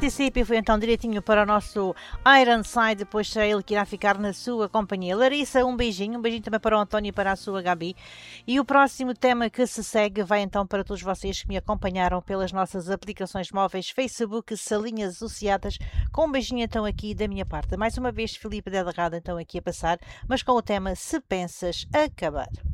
participe e foi então direitinho para o nosso Ironside, depois será ele que irá ficar na sua companhia. Larissa, um beijinho também para o António e para a sua Gabi. E o próximo tema que se segue vai então para todos vocês que me acompanharam pelas nossas aplicações móveis, Facebook, salinhas associadas, com um beijinho então aqui da minha parte. Mais uma vez, Filipe Delgado então aqui a passar, mas com o tema Se Pensas Acabar.